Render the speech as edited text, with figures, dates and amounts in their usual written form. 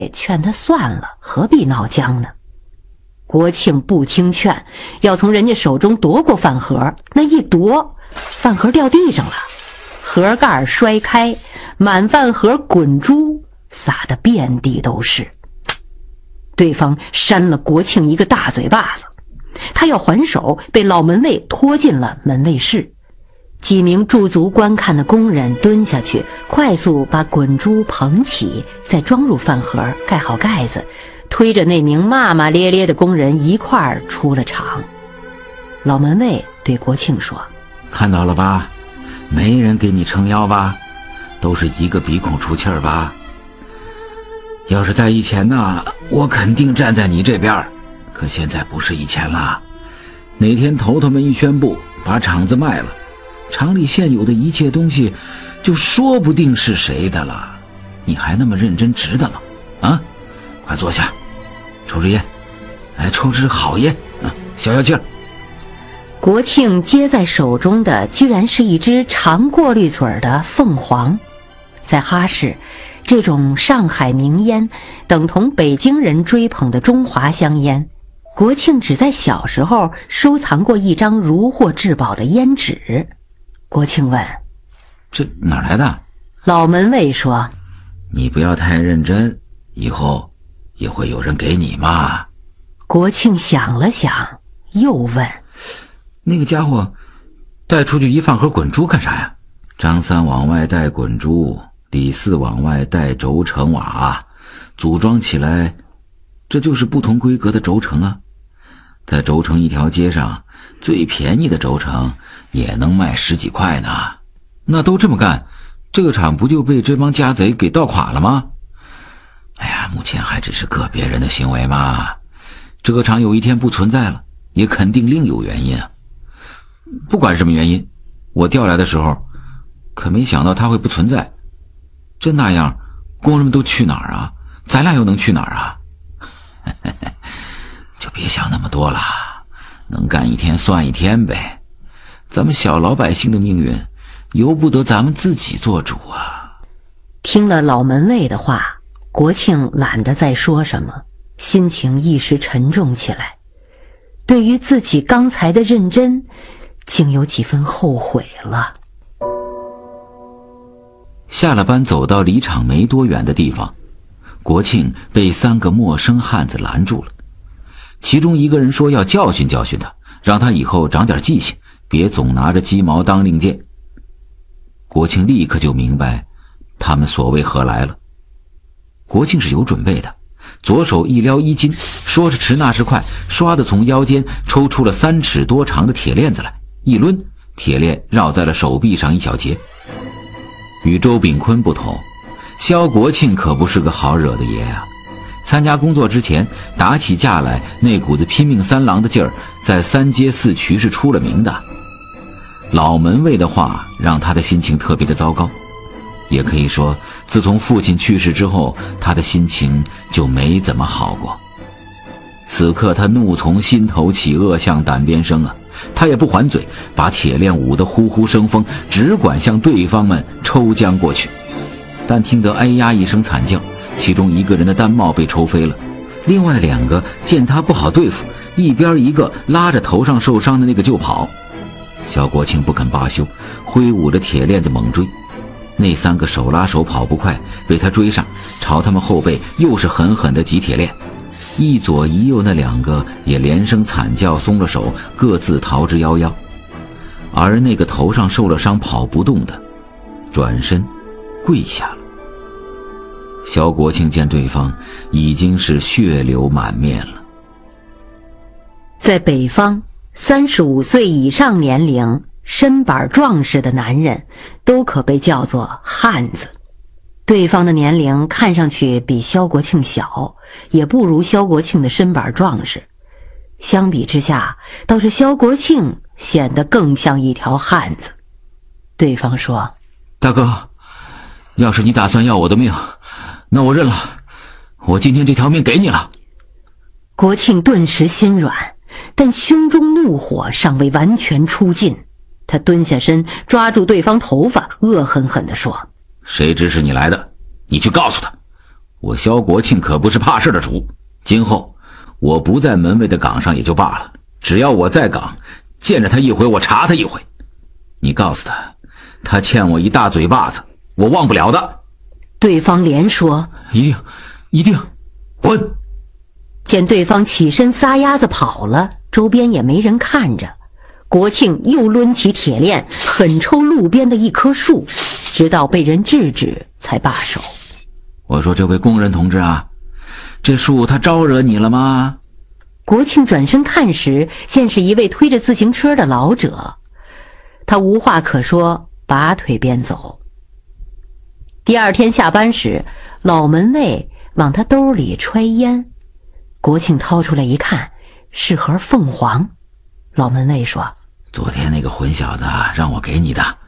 劝他算了，何必闹僵呢？国庆不听劝，要从人家手中夺过饭盒，那一夺，饭盒掉地上了，盒盖摔开，满饭盒滚珠撒得遍地都是。对方扇了国庆一个大嘴巴子，他要还手，被老门卫拖进了门卫室。几名驻足观看的工人蹲下去，快速把滚珠捧起，再装入饭盒，盖好盖子，推着那名骂骂咧咧的工人一块儿出了场。老门卫对国庆说： 看到了吧，没人给你撑腰吧，都是一个鼻孔出气儿吧。要是在以前呢，我肯定站在你这边，可现在不是以前了。哪天头头们一宣布把厂子卖了，厂里现有的一切东西就说不定是谁的了，你还那么认真值得吗？啊，快坐下，抽支烟，抽支好烟啊，消消气儿。 国庆接在手中的居然是一支长过滤嘴的凤凰。在哈市，这种上海名烟等同北京人追捧的中华香烟，国庆只在小时候收藏过一张如获至宝的烟纸。国庆问： 这哪来的？ 老门卫说： 你不要太认真，以后也会有人给你嘛。 国庆想了想，又问： 那个家伙带出去一饭盒滚珠干啥呀？张三往外带滚珠，李四往外带轴承瓦，组装起来这就是不同规格的轴承啊。在轴承一条街上，最便宜的轴承也能卖10几块呢。那都这么干，这个厂不就被这帮家贼给盗垮了吗？哎呀，目前还只是个别人的行为嘛。这个厂有一天不存在了，也肯定另有原因啊。不管什么原因，我调来的时候可没想到它会不存在。真那样，工人们都去哪儿啊？咱俩又能去哪儿啊？就别想那么多了，能干一天算一天呗。咱们小老百姓的命运由不得咱们自己做主啊。 听了老门卫的话，国庆懒得再说什么，心情一时沉重起来。对于自己刚才的认真，竟有几分后悔了。 下了班走到离厂没多远的地方，国庆被3个陌生汉子拦住了。其中一个人说要教训教训他，让他以后长点记性，别总拿着鸡毛当令箭。国庆立刻就明白他们所谓何来了。国庆是有准备的，左手一撩衣襟，说是迟那时快，唰地从腰间抽出了3尺多长的铁链子来，一抡，铁链绕在了手臂上一小截。与周炳坤不同，萧国庆可不是个好惹的爷啊。参加工作之前打起架来，那股子拼命三郎的劲儿在3街4渠是出了名的。老门卫的话让他的心情特别的糟糕，也可以说自从父亲去世之后，他的心情就没怎么好过。此刻他怒从心头起，恶向胆边生啊！他也不还嘴，把铁链舞得呼呼生风，只管向对方们抽将过去。但听得哎呀一声惨叫，其中一个人的单帽被抽飞了，另外2个见他不好对付，一边一个拉着头上受伤的那个就跑。萧国庆不肯罢休，挥舞着铁链子猛追。那3个手拉手跑不快，被他追上，朝他们后背又是狠狠地挤铁链。一左一右那2个也连声惨叫，松了手，各自逃之夭夭。而那个头上受了伤跑不动的，转身跪下了。萧国庆见对方已经是血流满面了。 在北方，35岁以上年龄身板壮实的男人都可被叫做汉子。对方的年龄看上去比萧国庆小，也不如萧国庆的身板壮实。相比之下，倒是萧国庆显得更像一条汉子。对方说： 大哥，要是你打算要我的命，那我认了，我今天这条命给你了。 国庆顿时心软，但胸中怒火尚未完全出尽。他蹲下身，抓住对方头发，恶狠狠地说： 谁指使你来的？你去告诉他， 我萧国庆可不是怕事的主，今后我不在门卫的岗上也就罢了，只要我在岗，见着他一回我查他一回。你告诉他，他欠我一大嘴巴子，我忘不了的。 对方连说一定，滚！ 见对方起身撒丫子跑了，周边也没人看着，国庆又抡起铁链狠抽路边的一棵树，直到被人制止才罢手。 我说这位工人同志啊，这树他招惹你了吗？ 国庆转身看时，见是一位推着自行车的老者，他无话可说，拔腿便走。第二天下班时，老门卫往他兜里揣烟，国庆掏出来一看，是盒凤凰。老门卫说： 昨天那个混小子让我给你的，